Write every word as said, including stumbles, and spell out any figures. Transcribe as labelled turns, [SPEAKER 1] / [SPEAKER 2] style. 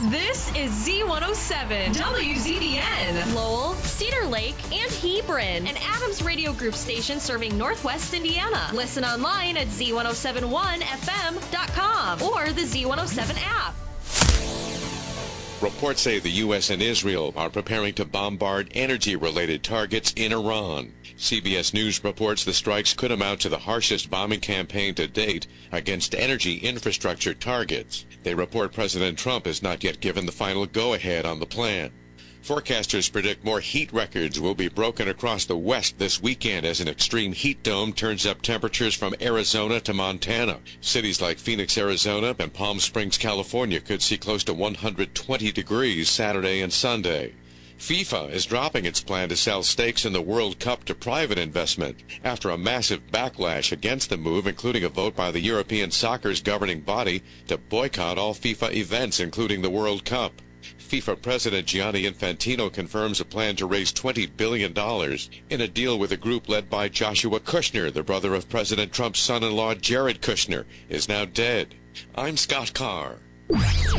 [SPEAKER 1] This is Z one oh seven, W Z B N.
[SPEAKER 2] Lowell, Cedar Lake, and Hebron. An Adams Radio Group station serving Northwest Indiana. Listen online at Z one oh seven one F M dot com or the Z one oh seven app.
[SPEAKER 3] Reports say the U S and Israel are preparing to bombard energy-related targets in Iran. C B S News reports the strikes could amount to the harshest bombing campaign to date against energy infrastructure targets. They report President Trump has not yet given the final go-ahead on the plan. Forecasters predict more heat records will be broken across the West this weekend as an extreme heat dome turns up temperatures from Arizona to Montana. Cities like Phoenix, Arizona, and Palm Springs, California could see close to one hundred twenty degrees Saturday and Sunday. FIFA is dropping its plan to sell stakes in the World Cup to private investment after a massive backlash against the move, including a vote by the European soccer's governing body to boycott all FIFA events, including the World Cup. FIFA President Gianni Infantino confirms a plan to raise twenty billion dollars in a deal with a group led by Joshua Kushner, the brother of President Trump's son-in-law Jared Kushner, is now dead. I'm Scott Carr.